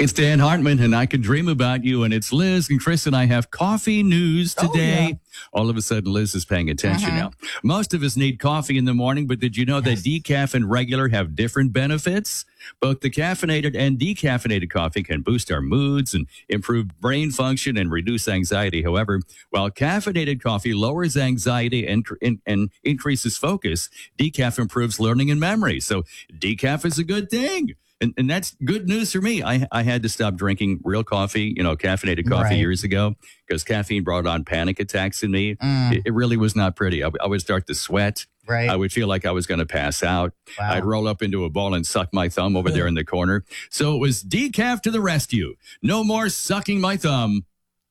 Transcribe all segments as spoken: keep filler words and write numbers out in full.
It's Dan Hartman, and I Can Dream About You, and it's Liz and Chris, and I have coffee news today. Oh, yeah. All of a sudden, Liz is paying attention uh-huh. now. Most of us need coffee in the morning, but did you know that decaf and regular have different benefits? Both the caffeinated and decaffeinated coffee can boost our moods and improve brain function and reduce anxiety. However, while caffeinated coffee lowers anxiety and, and, and increases focus, decaf improves learning and memory. So decaf is a good thing. And, and that's good news for me. I, I had to stop drinking real coffee, you know, caffeinated coffee right. years ago because caffeine brought on panic attacks in me. Mm. It, it really was not pretty. I, I would start to sweat. Right. I would feel like I was going to pass out. Wow. I'd roll up into a ball and suck my thumb over there in the corner. So it was decaf to the rescue. No more sucking my thumb.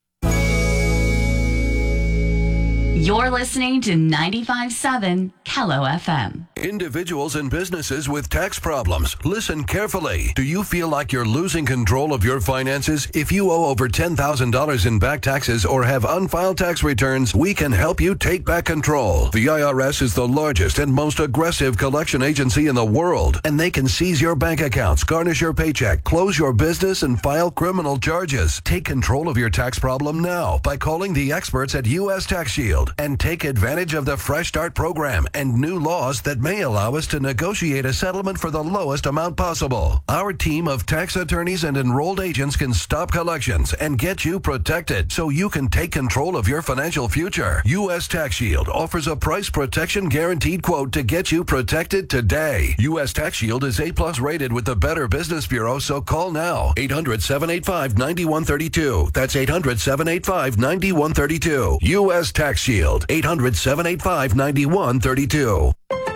You're listening to ninety-five point seven Kello F M. Individuals and businesses with tax problems, listen carefully. Do you feel like you're losing control of your finances? If you owe over ten thousand dollars in back taxes or have unfiled tax returns, we can help you take back control. The I R S is the largest and most aggressive collection agency in the world, and they can seize your bank accounts, garnish your paycheck, close your business, and file criminal charges. Take control of your tax problem now by calling the experts at U S Tax Shield and take advantage of the Fresh Start program and new laws that may allow us to negotiate a settlement for the lowest amount possible. Our team of tax attorneys and enrolled agents can stop collections and get you protected so you can take control of your financial future. U S Tax Shield offers a price protection guaranteed quote to get you protected today. U S Tax Shield is A plus rated with the Better Business Bureau, so call now. eight hundred, seven eight five, nine one three two. That's eight hundred, seven eight five, nine one three two. U S Tax Shield. eight hundred, seven eight five, nine one three two.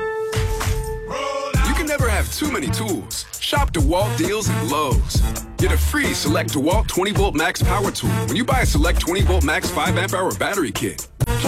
You can never have too many tools. Shop DeWalt deals at Lowe's. Get a free Select DeWalt twenty volt Max Power Tool when you buy a Select twenty volt Max five amp hour battery kit.